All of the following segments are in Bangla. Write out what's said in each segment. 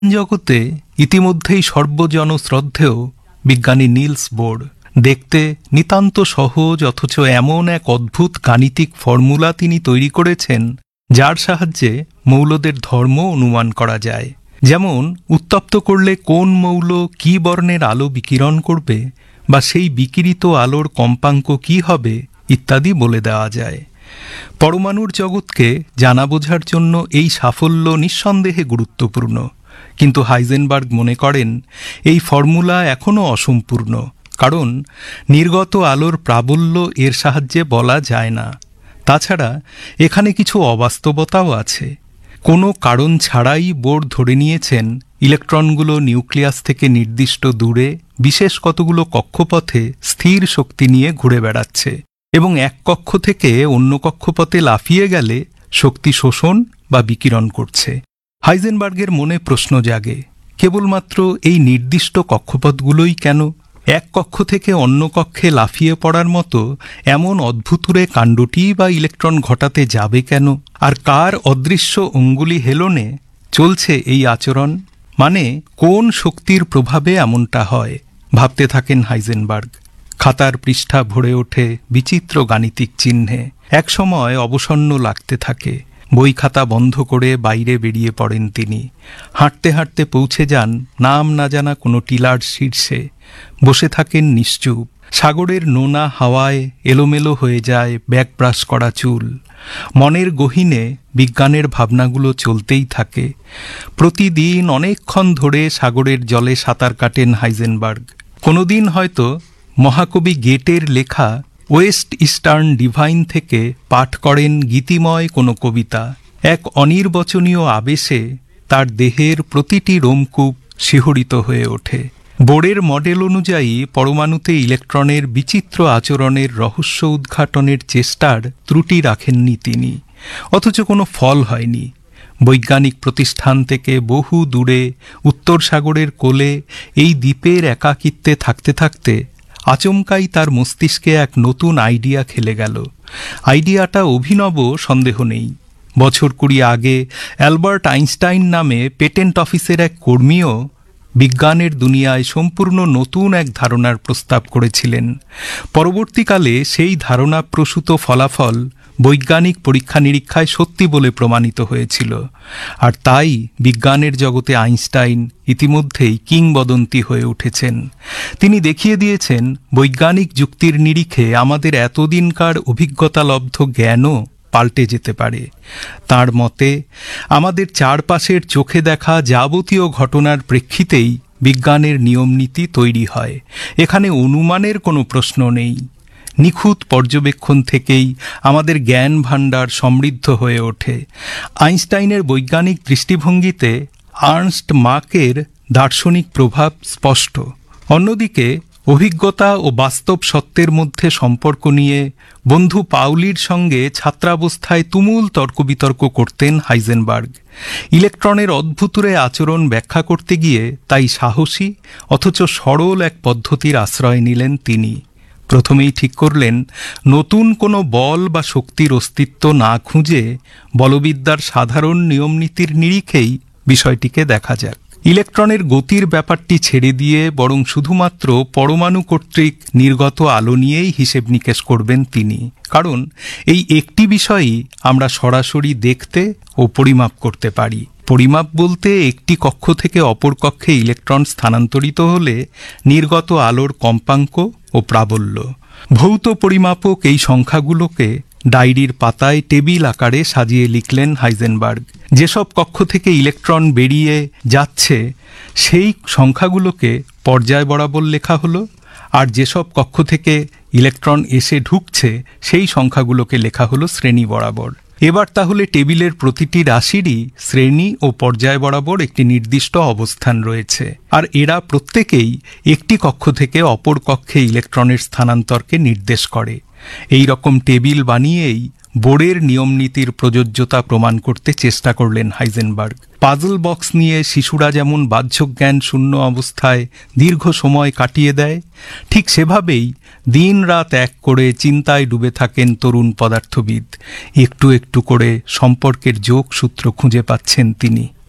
জগতে ইতিমধ্যেই সর্বজনশ্রদ্ধেয় বিজ্ঞানী নিলস বোর দেখতে নিতান্ত সহজ অথচ এমন এক অদ্ভুত গাণিতিক ফর্মুলা তিনি তৈরি করেছেন যার সাহায্যে মৌলদের ধর্ম অনুমান করা যায়। যেমন উত্তপ্ত করলে কোন মৌল কী বর্ণের আলো বিকিরণ করবে বা সেই বিকিরিত আলোর কম্পাঙ্ক কী হবে ইত্যাদি বলে দেওয়া যায়। পরমাণুর জগৎকে জানা বোঝার জন্য এই সাফল্য নিঃসন্দেহে গুরুত্বপূর্ণ, কিন্তু হাইজেনবার্গ মনে করেন এই ফর্মুলা এখনও অসম্পূর্ণ, কারণ নির্গত আলোর প্রাবল্য এর সাহায্যে বলা যায় না। তাছাড়া এখানে কিছু অবাস্তবতাও আছে। কোনো কারণ ছাড়াই বোর ধরে নিয়েছেন ইলেকট্রনগুলো নিউক্লিয়াস থেকে নির্দিষ্ট দূরে বিশেষ কতগুলো কক্ষপথে স্থির শক্তি নিয়ে ঘুরে বেড়াচ্ছে এবং এক কক্ষ থেকে অন্য কক্ষপথে লাফিয়ে গেলে শক্তি শোষণ বা বিকিরণ করছে। হাইজেনবার্গের মনে প্রশ্ন জাগে, কেবলমাত্র এই নির্দিষ্ট কক্ষপথগুলোই কেন? এক কক্ষ থেকে অন্য কক্ষে লাফিয়ে পড়ার মতো এমন অদ্ভুতুরে কাণ্ডটি বা ইলেকট্রন ঘটাতে যাবে কেন? আর কার অদৃশ্য অঙ্গুলি হেলনে চলছে এই আচরণ? মানে কোন শক্তির প্রভাবে এমনটা হয়? ভাবতে থাকেন হাইজেনবার্গ। খাতার পৃষ্ঠা ভরে ওঠে বিচিত্র গাণিতিক চিহ্নে। একসময় অবসন্ন লাগতে থাকে। বই খাতা বন্ধ করে বাইরে বেরিয়ে পড়েন তিনি। হাঁটতে হাঁটতে পৌঁছে যান নাম না জানা কোনো টিলার শীর্ষে। বসে থাকেন নিশ্চুপ। সাগরের নোনা হাওয়ায় এলোমেলো হয়ে যায় ব্যাকব্রাশ করা চুল। মনের গহীনে বিজ্ঞানের ভাবনাগুলো চলতেই থাকে। প্রতিদিন অনেকক্ষণ ধরে সাগরের জলে সাঁতার কাটেন হাইজেনবার্গ। কোনোদিন হয়তো মহাকবি গেটের লেখা ওয়েস্ট ইস্টার্ন ডিভাইন থেকে পাঠ করেন গীতিময় কোনো কবিতা। এক অনির্বচনীয় আবেশে তার দেহের প্রতিটি রোমকূপ শিহরিত হয়ে ওঠে। বোরের মডেল অনুযায়ী পরমাণুতে ইলেকট্রনের বিচিত্র আচরণের রহস্য উদ্ঘাটনের চেষ্টার ত্রুটি রাখেননি তিনি, অথচ কোনো ফল হয়নি। বৈজ্ঞানিক প্রতিষ্ঠান থেকে বহু দূরে উত্তর সাগরের কোলে এই দ্বীপের একাকিত্বে থাকতে থাকতে আচমকাই তার মস্তিষ্কে এক নতুন আইডিয়া খেলে গেল। আইডিয়াটা অভিনব সন্দেহ নেই। বছর 20 আগে অ্যালবার্ট আইনস্টাইন নামে পেটেন্ট অফিসের এক কর্মীও বিজ্ঞানের দুনিয়ায় সম্পূর্ণ নতুন এক ধারণার প্রস্তাব করেছিলেন। পরবর্তীকালে সেই ধারণা প্রসূত ফলাফল বৈজ্ঞানিক পরীক্ষা নিরীক্ষায় সত্যি বলে প্রমাণিত হয়েছিল। আর তাই বিজ্ঞানের জগতে আইনস্টাইন ইতিমধ্যেই কিংবদন্তি হয়ে উঠেছেন। তিনি দেখিয়ে দিয়েছেন বৈজ্ঞানিক যুক্তির নিরিখে আমাদের এতদিনকার অভিজ্ঞতালব্ধ জ্ঞানও পাল্টে যেতে পারে। তাঁর মতে আমাদের চারপাশের চোখে দেখা যাবতীয় ঘটনার প্রেক্ষিতেই বিজ্ঞানের নিয়মনীতি তৈরি হয়। এখানে অনুমানের কোনো প্রশ্ন নেই। নিখুঁত পর্যবেক্ষণ থেকেই আমাদের জ্ঞান ভাণ্ডার সমৃদ্ধ হয়ে ওঠে। আইনস্টাইনের বৈজ্ঞানিক দৃষ্টিভঙ্গিতে আর্নস্ট মাকের দার্শনিক প্রভাব স্পষ্ট। অন্যদিকে অভিজ্ঞতা ও বাস্তব সত্যের মধ্যে সম্পর্ক নিয়ে বন্ধু পাউলির সঙ্গে ছাত্রাবস্থায় তুমুল তর্কবিতর্ক করতেন হাইজেনবার্গ। ইলেকট্রনের অদ্ভুতুরে আচরণ ব্যাখ্যা করতে গিয়ে তাই সাহসী অথচ সরল এক পদ্ধতির আশ্রয় নিলেন তিনি। প্রথমেই ঠিক করলেন নতুন কোনো বল বা শক্তির অস্তিত্ব না খুঁজে বলবিদ্যার সাধারণ নিয়মনীতির নিরিখেই বিষয়টিকে দেখা যাক। ইলেকট্রনের গতির ব্যাপারটি ছেড়ে দিয়ে বরং শুধুমাত্র পরমাণু কর্তৃক নির্গত আলো নিয়েই হিসেব নিকেশ করবেন তিনি। কারণ এই একটি বিষয়ই আমরা সরাসরি দেখতে ও পরিমাপ করতে পারি। পরিমাপ বলতে একটি কক্ষ থেকে অপর কক্ষে ইলেকট্রন স্থানান্তরিত হলে নির্গত আলোর কম্পাঙ্ক ও প্রাবল্য। ভৌত পরিমাপক এই সংখ্যাগুলোকে ডায়েরির পাতায় টেবিল আকারে সাজিয়ে লিখলেন হাইজেনবার্গ। যেসব কক্ষ থেকে ইলেকট্রন বেরিয়ে যাচ্ছে সেই সংখ্যাগুলোকে পর্যায় বরাবর লেখা হলো, আর যেসব কক্ষ থেকে ইলেকট্রন এসে ঢুকছে সেই সংখ্যাগুলোকে লেখা হলো শ্রেণী বরাবর। এবার তাহলে টেবিলের প্রতিটি রাশিরই শ্রেণী ও পর্যায় বরাবর একটি নির্দিষ্ট অবস্থান রয়েছে, আর এরা প্রত্যেকেই একটি কক্ষ থেকে অপর কক্ষে ইলেকট্রনের স্থানান্তরকে নির্দেশ করে। এই রকম টেবিল বানিয়েই বোরের নিয়মনীতির প্রযোজ্যতা প্রমাণ করতে চেষ্টা করলেন হাইজেনবার্গ। পাজল বক্স নিয়ে শিশুরা যেমন বাহ্যজ্ঞান শূন্য অবস্থায় দীর্ঘ সময় কাটিয়ে দেয়, ঠিক সেভাবেই দিন রাত এক করে চিন্তায় ডুবে থাকেন তরুণ পদার্থবিদ। একটু একটু করে সম্পর্কের যোগসূত্র খুঁজে পাচ্ছেন তিনি।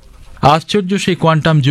আশ্চর্য সেই কোয়ান্টাম